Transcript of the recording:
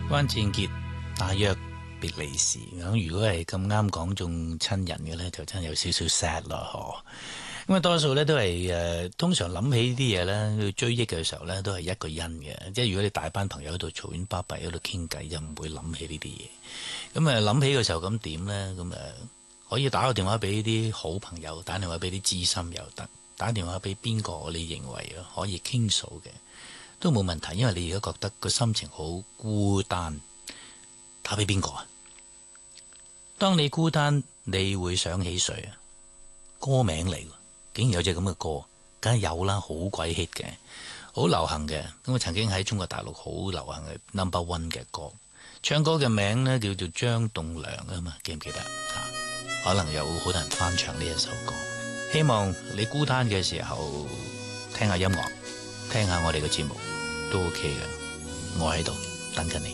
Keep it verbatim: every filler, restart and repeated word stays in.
關正傑大約別離時，咁如果係咁啱講中親人嘅呢，就真係有少少 sad 咯，嗬。咁啊，多數呢都係誒、呃，通常諗起呢啲嘢呢，去追憶嘅時候呢，都係一個人嘅。即係如果你大班朋友喺度嘈喧巴閉喺度傾偈，就唔會諗起呢啲嘢。咁啊，諗起嘅時候咁點呢？咁啊，可以打個電話俾啲好朋友，打電話俾啲知心又得，打電話俾邊個你認為可以傾訴嘅都冇問題。因為你而家覺得個心情好孤單，打俾邊個啊？當你孤單，你會想起誰啊？歌名嚟，竟然有隻咁嘅歌，梗係有啦，好鬼 hit 嘅，好流行嘅。咁啊，曾經喺中國大陸好流行嘅 number one 嘅歌，唱歌嘅名呢叫做張棟樑啊嘛，記唔記得啊？可能有好多人翻唱呢一首歌。希望你孤單嘅時候聽下音樂，聽下我哋嘅節目都 OK 嘅。我喺度等緊你。